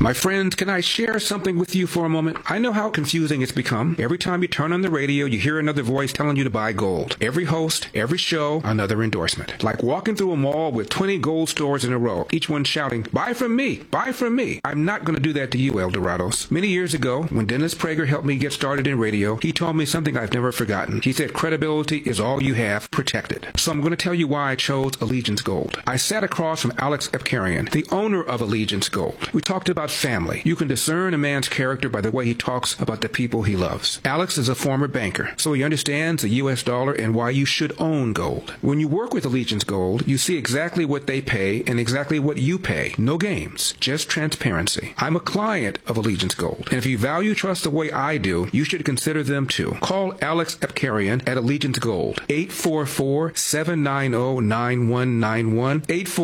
My friends, can I share something with you for a moment? I know how confusing it's become. Every time you turn on the radio, you hear another voice telling you to buy gold. Every host, every show, another endorsement. Like walking through a mall with 20 gold stores in a row, each one shouting, buy from me, buy from me. I'm not going to do that to you, El Dorados. Many years ago, when Dennis Prager helped me get started in radio, he told me something I've never forgotten. He said credibility is all you have, protected. So I'm going to tell you why I chose Allegiance Gold. I sat across from Alex Epkarian, the owner of Allegiance Gold. We talked about family. You can discern a man's character by the way he talks about the people he loves. Alex is a former banker, so he understands the U.S. dollar and why you should own gold. When you work with Allegiance Gold, you see exactly what they pay and exactly what you pay. No games, just transparency. I'm a client of Allegiance Gold, and if you value trust the way I do, you should consider them too. Call Alex Epkarian at Allegiance Gold, 844-790-9191,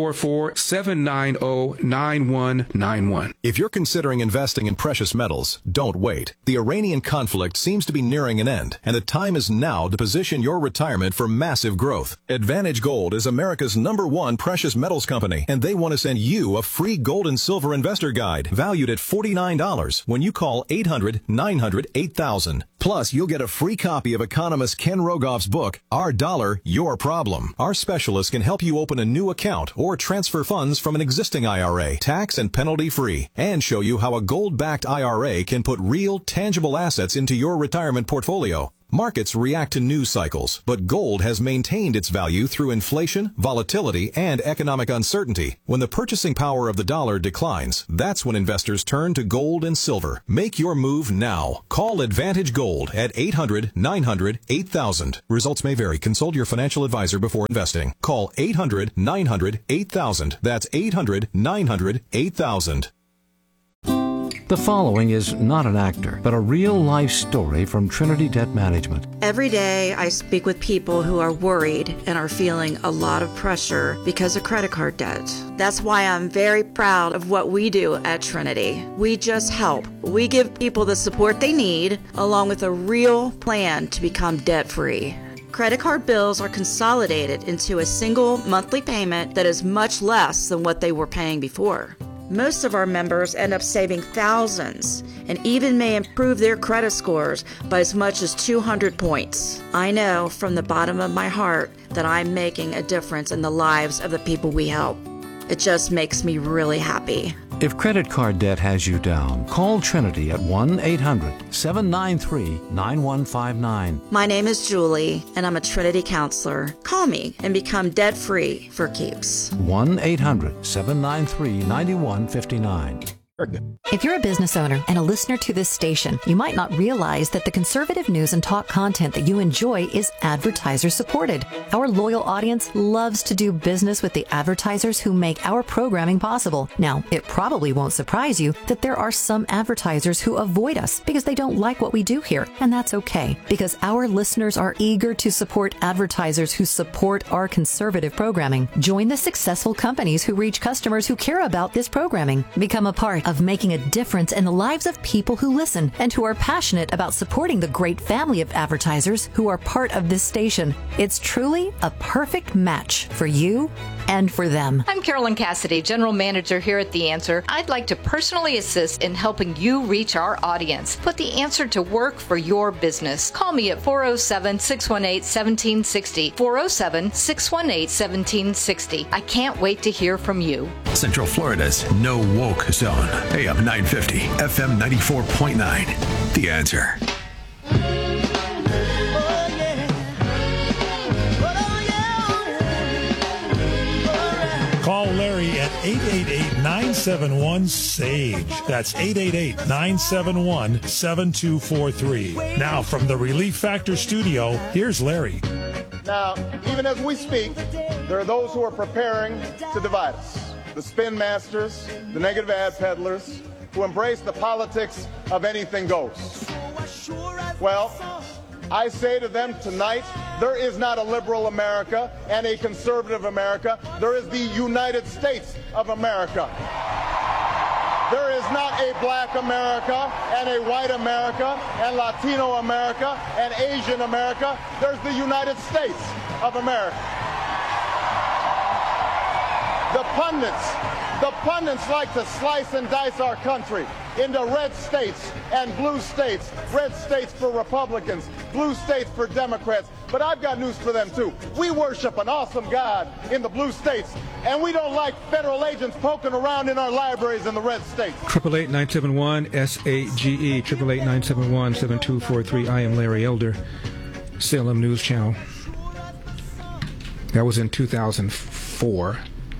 844-790-9191. If you're considering investing in precious metals, don't wait. The Iranian conflict seems to be nearing an end, and the time is now to position your retirement for massive growth. Advantage Gold is America's #1 precious metals company, and they want to send you a free gold and silver investor guide valued at $49 when you call 800-900-8000. Plus, you'll get a free copy of economist Ken Rogoff's book, Our Dollar, Your Problem. Our specialists can help you open a new account or transfer funds from an existing IRA, tax and penalty free, and show you how a gold-backed IRA can put real, tangible assets into your retirement portfolio. Markets react to news cycles, but gold has maintained its value through inflation, volatility, and economic uncertainty. When the purchasing power of the dollar declines, that's when investors turn to gold and silver. Make your move now. Call Advantage Gold at 800-900-8000. Results may vary. Consult your financial advisor before investing. Call 800-900-8000. That's 800-900-8000. The following is not an actor, but a real-life story from Trinity Debt Management. Every day I speak with people who are worried and are feeling a lot of pressure because of credit card debt. That's why I'm very proud of what we do at Trinity. We just help. We give people the support they need, along with a real plan to become debt-free. Credit card bills are consolidated into a single monthly payment that is much less than what they were paying before. Most of our members end up saving thousands and even may improve their credit scores by as much as 200 points. I know from the bottom of my heart that I'm making a difference in the lives of the people we help. It just makes me really happy. If credit card debt has you down, call Trinity at 1-800-793-9159. My name is Julie, and I'm a Trinity counselor. Call me and become debt-free for keeps. 1-800-793-9159. If you're a business owner and a listener to this station, you might not realize that the conservative news and talk content that you enjoy is advertiser supported. Our loyal audience loves to do business with the advertisers who make our programming possible. Now, it probably won't surprise you that there are some advertisers who avoid us because they don't like what we do here, and that's okay, because our listeners are eager to support advertisers who support our conservative programming. Join the successful companies who reach customers who care about this programming. Become a part of making a difference in the lives of people who listen and who are passionate about supporting the great family of advertisers who are part of this station. It's truly a perfect match for you and for them. I'm Carolyn Cassidy, General Manager here at The Answer. I'd like to personally assist in helping you reach our audience. Put The Answer to work for your business. Call me at 407-618-1760. 407-618-1760. I can't wait to hear from you. Central Florida's No Woke Zone. AM 950, FM 94.9. The Answer. Call Larry at 888-971-SAGE. That's 888-971-7243. Now, from the Relief Factor studio, here's Larry. Now, even as we speak, there are those who are preparing to divide us. The spin masters, the negative ad peddlers, who embrace the politics of anything goes. Well, I say to them tonight, there is not a liberal America and a conservative America. There is the United States of America. There is not a black America and a white America and Latino America and Asian America. There's the United States of America. The pundits The pundits like to slice and dice our country into red states and blue states. Red states for Republicans, blue states for Democrats. But I've got news for them, too. We worship an awesome God in the blue states, and we don't like federal agents poking around in our libraries in the red states. 888-971-SAGE, 888-971-7243. I am Larry Elder, Salem News Channel. That was in 2004.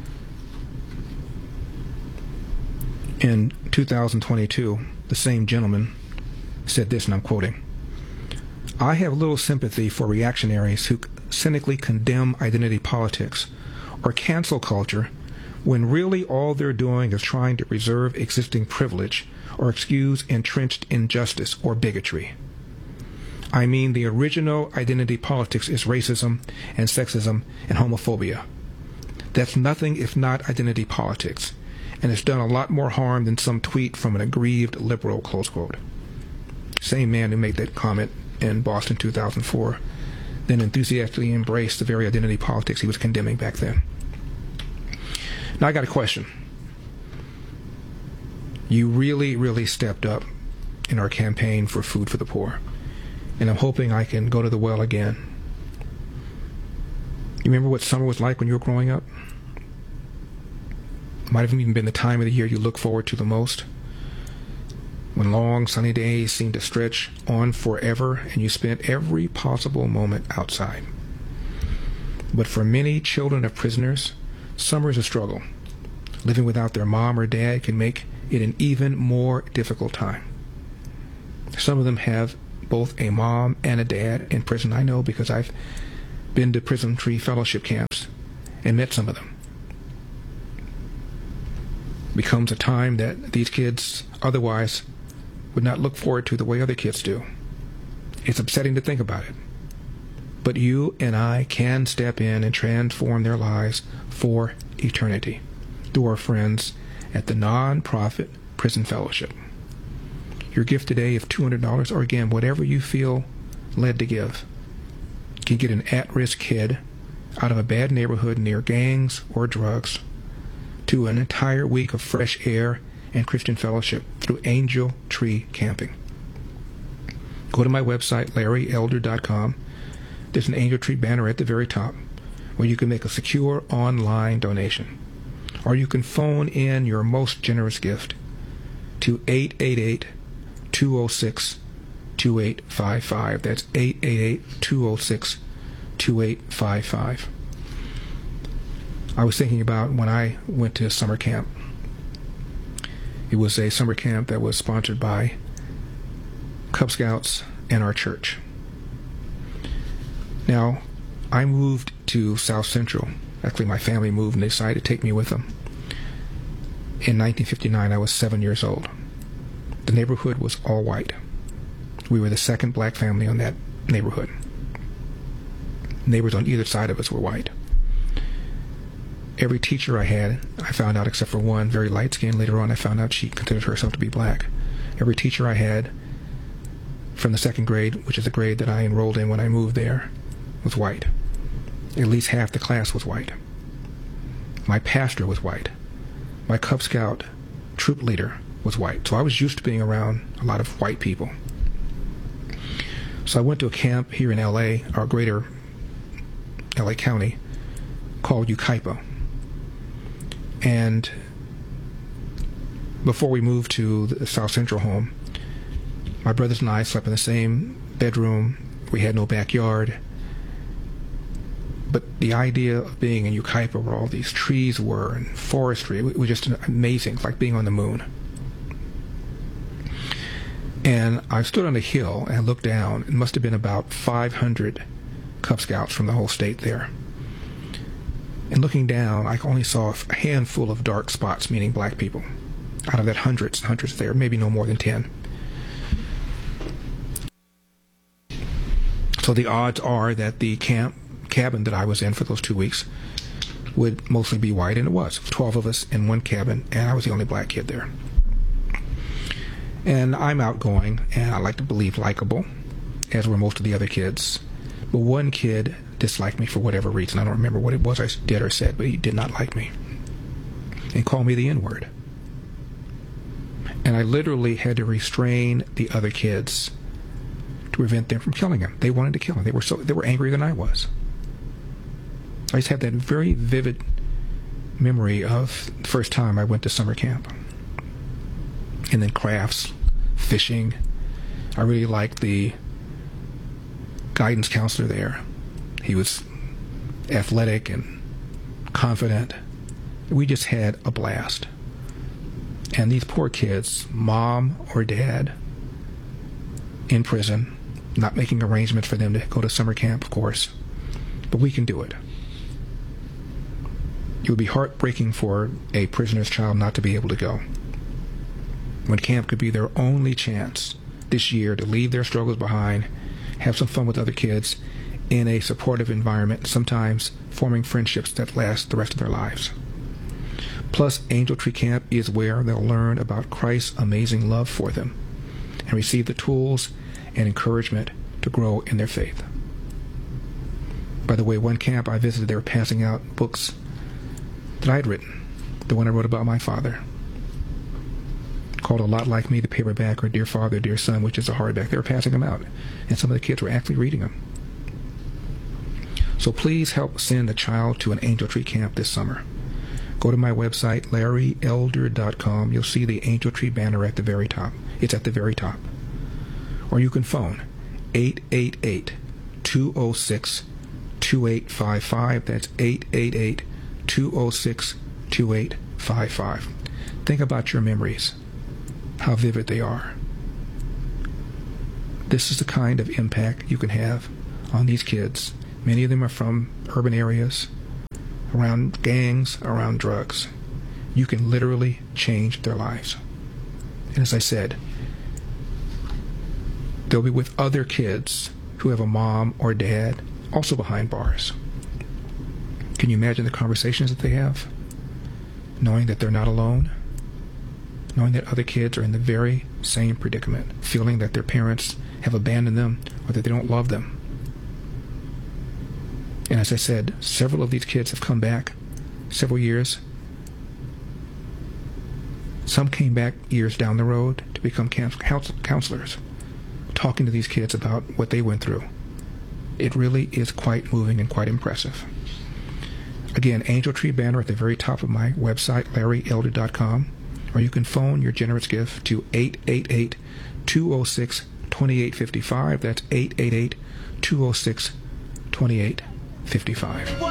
In 2022, the same gentleman said this, and I'm quoting, "I have little sympathy for reactionaries who cynically condemn identity politics or cancel culture when really all they're doing is trying to preserve existing privilege or excuse entrenched injustice or bigotry. I mean, the original identity politics is racism and sexism and homophobia. That's nothing if not identity politics, and it's done a lot more harm than some tweet from an aggrieved liberal," close quote. Same man who made that comment in Boston 2004 then enthusiastically embraced the very identity politics he was condemning back then. Now I got a question. You really, really stepped up in our campaign for food for the poor, and I'm hoping I can go to the well again. You remember what summer was like when you were growing up? Might have even been the time of the year you look forward to the most, when long sunny days seemed to stretch on forever and you spent every possible moment outside. But for many children of prisoners, summer is a struggle. Living without their mom or dad can make it an even more difficult time. Some of them have both a mom and a dad in prison. I know because I've been to Prison Tree Fellowship camps and met some of them. Becomes a time that these kids otherwise would not look forward to the way other kids do. It's upsetting to think about it. But you and I can step in and transform their lives for eternity through our friends at the non-profit Prison Fellowship. Your gift today of $200, or again, whatever you feel led to give, can get an at-risk kid out of a bad neighborhood near gangs or drugs to an entire week of fresh air and Christian fellowship through Angel Tree Camping. Go to my website, LarryElder.com. There's an Angel Tree banner at the very top where you can make a secure online donation. Or you can phone in your most generous gift to 888-206-2855. That's 888-206-2855. I was thinking about when I went to summer camp. It was a summer camp that was sponsored by Cub Scouts and our church. Now, I moved to South Central. Actually, my family moved and they decided to take me with them. In 1959, I was 7 years old. The neighborhood was all white. We were the second black family on that neighborhood. Neighbors on either side of us were white. Every teacher I had, I found out, except for one, very light-skinned. Later on, I found out she considered herself to be black. Every teacher I had from the second grade, which is the grade that I enrolled in when I moved there, was white. At least half the class was white. My pastor was white. My Cub Scout troop leader was white. So I was used to being around a lot of white people. So I went to a camp here in L.A., or greater L.A. County, called Yucaipa. And before we moved to the South Central home, my brothers and I slept in the same bedroom. We had no backyard. But the idea of being in Yucaipa, where all these trees were and forestry, it was just amazing. It's like being on the moon. And I stood on a hill and looked down. It must have been about 500 Cub Scouts from the whole state there. And looking down, I only saw a handful of dark spots, meaning black people. Out of that hundreds and hundreds there, maybe no more than 10. So the odds are that the cabin that I was in for those 2 weeks would mostly be white, and it was. 12 of us in one cabin, and I was the only black kid there. And I'm outgoing, and I like to believe likable, as were most of the other kids. But one kid disliked me for whatever reason. I don't remember what it was I did or said, but he did not like me. and call me the N-word. And I literally had to restrain the other kids to prevent them from killing him. They wanted to kill him. They were angrier than I was. I just have that very vivid memory of the first time I went to summer camp. And then crafts, fishing. I really liked the guidance counselor there. He was athletic and confident. We just had a blast. And these poor kids, mom or dad, in prison, not making arrangements for them to go to summer camp, of course. But we can do it. It would be heartbreaking for a prisoner's child not to be able to go, when camp could be their only chance this year to leave their struggles behind, have some fun with other kids in a supportive environment, sometimes forming friendships that last the rest of their lives. Plus, Angel Tree Camp is where they'll learn about Christ's amazing love for them and receive the tools and encouragement to grow in their faith. By the way, one camp I visited, they were passing out books that I had written. The one I wrote about my father, called A Lot Like Me, the paperback, or Dear Father, Dear Son, which is a hardback. They were passing them out, and some of the kids were actually reading them. So please help send a child to an Angel Tree Camp this summer. Go to my website, LarryElder.com. You'll see the Angel Tree banner at the very top. It's at the very top. Or you can phone 888-206-2855. That's 888-206-2855. Think about your memories, how vivid they are. This is the kind of impact you can have on these kids. Many of them are from urban areas, around gangs, around drugs. You can literally change their lives. And as I said, they'll be with other kids who have a mom or dad also behind bars. Can you imagine the conversations that they have? Knowing that they're not alone, knowing that other kids are in the very same predicament, feeling that their parents have abandoned them or that they don't love them. And as I said, several of these kids have come back several years. Some came back years down the road to become counselors, talking to these kids about what they went through. It really is quite moving and quite impressive. Again, Angel Tree banner at the very top of my website, LarryElder.com, or you can phone your generous gift to 888-206-2855. That's 888-206-2855.